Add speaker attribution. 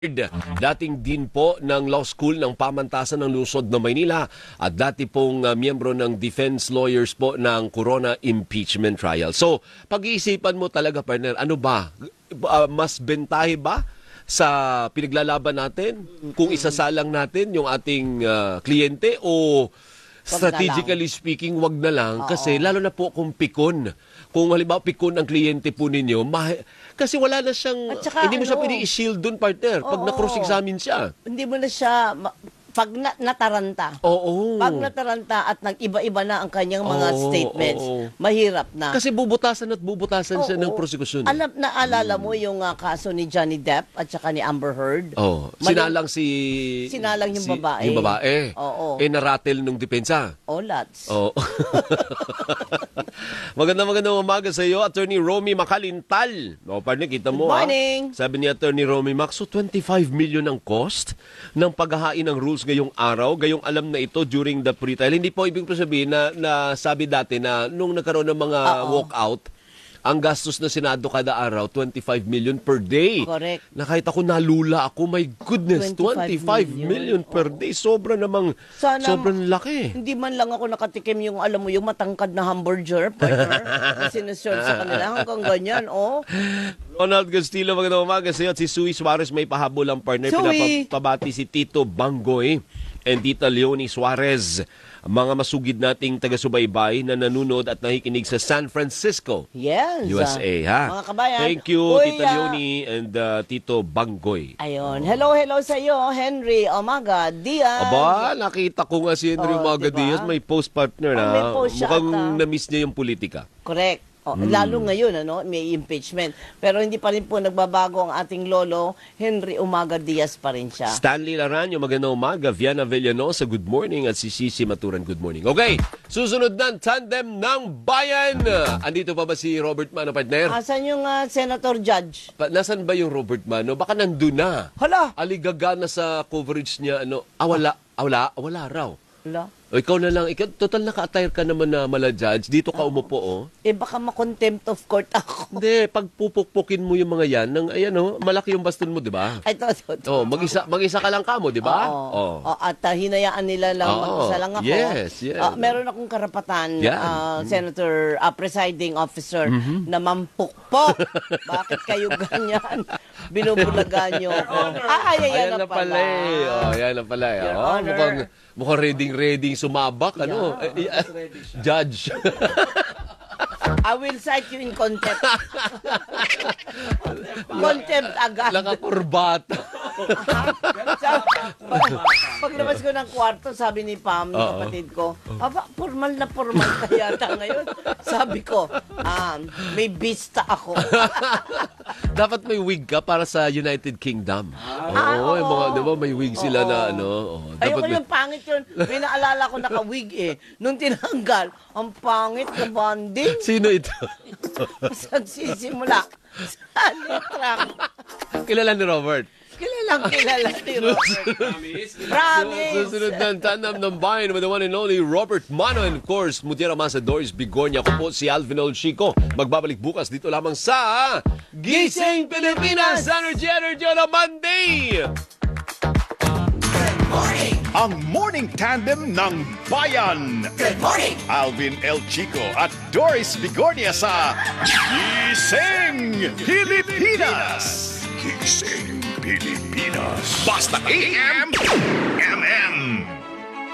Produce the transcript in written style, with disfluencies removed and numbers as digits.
Speaker 1: dating din po ng Law School ng Pamantasan ng Lungsod ng Maynila at dati pong miyembro ng defense lawyers po ng Corona Impeachment Trial. So, pag-iisipan mo talaga, partner, ano ba? Mas bentahe ba sa pinaglalaban natin kung isasalang natin yung ating kliyente o strategically speaking, wag na lang? Kasi lalo na po kung pikon. Kung halimbawa pikon ang kliyente po ninyo, kasi wala na siyang, hindi mo siya pwede i-shield dun, partner, pag na-cross-examine siya.
Speaker 2: Hindi mo na siya, pag nataranta. Pag nataranta at nag-iba-iba na ang kanyang mga statements, mahirap na.
Speaker 1: Kasi bubutasan siya ng prosekusyon.
Speaker 2: Naalala mo yung kaso ni Johnny Depp at saka ni Amber Heard? Sinalang yung babae.
Speaker 1: Yung babae. Naratel nung depensa.
Speaker 2: Lots.
Speaker 1: Magandang umaga sa iyo, Attorney Romy Makalintal. Partner, kita mo.
Speaker 2: Good morning.
Speaker 1: Sabi ni Attorney Romy Mac, so 25 million ang cost ng paghahain ng rules ngayong araw. Gayong alam na ito during the pre-trial. Hindi po ibig sabihin na sabi dati na nung nagkaroon ng mga walkout, ang gastos na Senado kada araw, 25 million per day.
Speaker 2: Correct.
Speaker 1: Na kahit ako nalula ako, my goodness, 25 million per day. Sobrang laki.
Speaker 2: Hindi man lang ako nakatikim yung, alam mo, yung matangkad na hamburger, partner, na sinusort sa kanila hanggang ganyan,
Speaker 1: Ronald Castillo, magandang umaga sa iyo. At si Sui Suarez may pahabol ang partner. Pinapabati si Tito Banggoy and Tita Leonie Suarez. Mga masugid nating taga-subaybay na nanonood at nakikinig sa San Francisco, USA.
Speaker 2: Mga kabayan.
Speaker 1: Thank you, Tita Leonie and Tito Banggoy.
Speaker 2: Ayun. Hello sa iyo, Henry Umaga Diaz.
Speaker 1: Aba, nakita ko nga si Henry Umaga Diaz, may post partner na.
Speaker 2: May post siya
Speaker 1: mukhang na-miss niya yung politika.
Speaker 2: Correct. Lalo ngayon, may impeachment. Pero hindi pa rin po nagbabago ang ating lolo, Henry Umaga Diaz pa rin siya.
Speaker 1: Stanley Laranyo, magandang umaga. Viana Villanosa, good morning. At si Sisi Maturan, good morning. Okay, susunod na tandem ng bayan. Andito pa ba si Robert Mano, partner?
Speaker 2: Asan yung Senator Judge?
Speaker 1: Nasaan ba yung Robert Mano? Baka nandun na.
Speaker 2: Hala!
Speaker 1: Aligaga na sa coverage niya. Wala raw.
Speaker 2: Hala?
Speaker 1: O ikaw na lang, total naka-attire ka naman na mala judge. Dito ka umupo,
Speaker 2: baka ma-contempt of court ako.
Speaker 1: Hindi, pag pupukpukin mo yung mga yan, malaki yung baston mo, di ba?
Speaker 2: Ito.
Speaker 1: Mag-isa ka lang kamo, di ba?
Speaker 2: At hinayaan nila lang mag-isa lang ako.
Speaker 1: Yes.
Speaker 2: Meron akong karapatan, Senator, presiding officer, na mampukpok. Bakit kayo ganyan? Binubulagan niyo ako. Ayan na pala.
Speaker 1: Ayan na pala. Mukhang ready sumabak, judge.
Speaker 2: I will cite you in contempt. Contempt agad.
Speaker 1: Nakakurbata.
Speaker 2: Paglabas ko ng kwarto, sabi ni Pam, ng kapatid ko, formal na formal ka yata ngayon. Sabi ko, may vista ako.
Speaker 1: Dapat may wig ka para sa United Kingdom. Yung mga, diba, may wig sila na
Speaker 2: Ayoko yung pangit yun. May naalala ko naka-wig Nung tinanggal, ang pangit na banding.
Speaker 1: Sino ito?
Speaker 2: Nagsisimula sa letrang.
Speaker 1: Kilala ni Robert?
Speaker 2: Kilala ni Robert. Promise.
Speaker 1: Susunod ng tandem ng bayan with the one and only Robert Mano and of course, Mutiara Masa Doris Bigornia. Ako po si Alvin Olchico. Magbabalik bukas dito lamang sa Gising Pilipinas Energy on a Monday.
Speaker 3: Ang morning tandem ng bayan.
Speaker 4: Good morning!
Speaker 3: Alvin L. Chico at Doris Bigornia sa Gising Pilipinas. Gising Pilipinas. Basta AM, MN.